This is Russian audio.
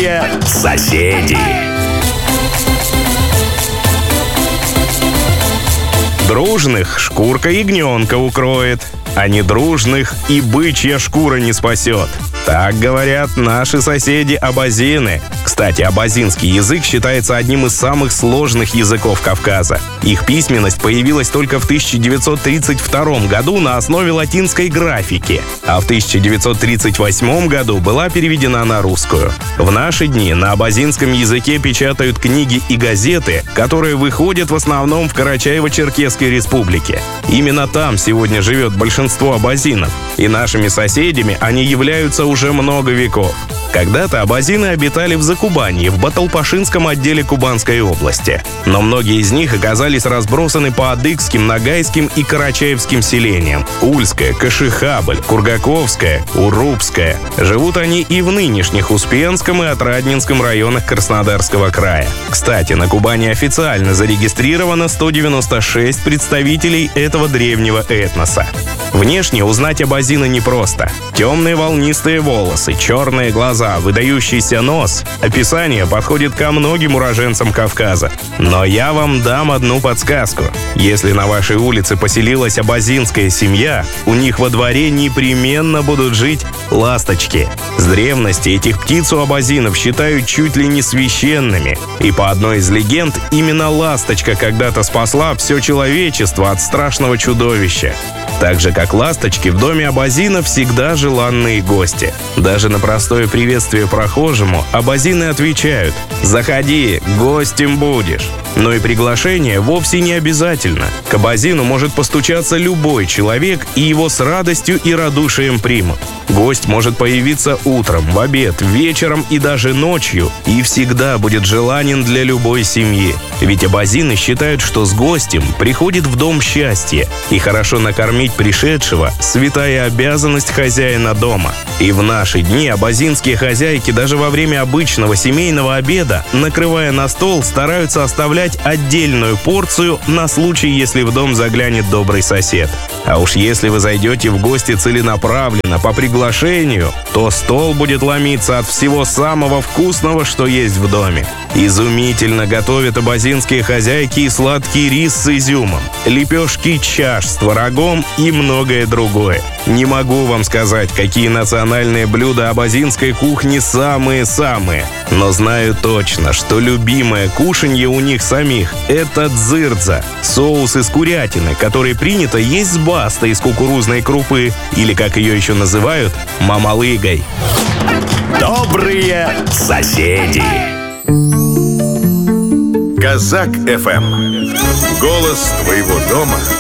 Добрые соседи. Дружных шкурка ягненка укроет, а недружных и бычья шкура не спасет. Так говорят наши соседи-абазины. Кстати, абазинский язык считается одним из самых сложных языков Кавказа. Их письменность появилась только в 1932 году на основе латинской графики, а в 1938 году была переведена на русскую. В наши дни на абазинском языке печатают книги и газеты, которые выходят в основном в Карачаево-Черкесской республике. Именно там сегодня живет большинство абазинов, и нашими соседями они являются уже много веков. Когда-то абазины обитали в Закубанье, в Баталпашинском отделе Кубанской области. Но многие из них оказались разбросаны по адыгским, ногайским и карачаевским селениям. Ульское, Кашихабль, Кургаковское, Урупское. Живут они и в нынешних Успенском и Отрадненском районах Краснодарского края. Кстати, на Кубани официально зарегистрировано 196 представителей этого древнего этноса. Внешне узнать абазина непросто. Темные волнистые волосы, черные глаза, выдающийся нос. Описание подходит ко многим уроженцам Кавказа. Но я вам дам одну подсказку. Если на вашей улице поселилась абазинская семья, у них во дворе непременно будут жить ласточки. С древности этих птиц у абазинов считают чуть ли не священными. И по одной из легенд, именно ласточка когда-то спасла все человечество от страшного чудовища. Так же, как ласточки, в доме абазина всегда желанные гости. Даже на простое приветствие прохожему абазины отвечают: «Заходи, гостем будешь». Но и приглашение вовсе не обязательно. К абазину может постучаться любой человек, и его с радостью и радушием примут. Гость может появиться утром, в обед, вечером и даже ночью, и всегда будет желанен для любой семьи. Ведь абазины считают, что с гостем приходит в дом счастье, и хорошо накормить пришедшего – святая обязанность хозяина дома. И в наши дни абазинские хозяйки даже во время обычного семейного обеда, накрывая на стол, стараются оставлять отдельную порцию на случай, если в дом заглянет добрый сосед. А уж если вы зайдете в гости целенаправленно, по приглашению, то стол будет ломиться от всего самого вкусного, что есть в доме. Изумительно готовят абазинские хозяйки и сладкий рис с изюмом, лепешки чаш с творогом и многое другое. Не могу вам сказать, какие национальные блюда абазинской кухни самые-самые, но знаю точно, что любимое кушанье у них самих – это дзырдза, соус из курятины, который принято есть с бастой из кукурузной крупы, или, как ее еще называют, мамалыгой. Добрые соседи. Казак ФМ. Голос твоего дома.